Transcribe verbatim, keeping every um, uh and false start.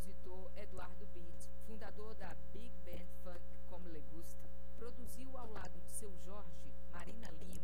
compositor Eduardo Beat, fundador da Big Band Funk Como Le Gusta, produziu ao lado de seu Jorge, Marina Lima,